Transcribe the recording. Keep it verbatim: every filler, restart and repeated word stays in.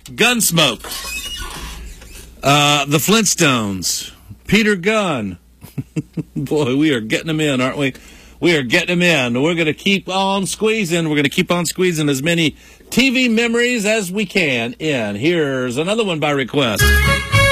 Gunsmoke. Uh, the Flintstones. Peter Gunn. Boy, we are getting them in, aren't we? We are getting them in. We're going to keep on squeezing. We're going to keep on squeezing as many T V memories as we can in. Here's another one by request.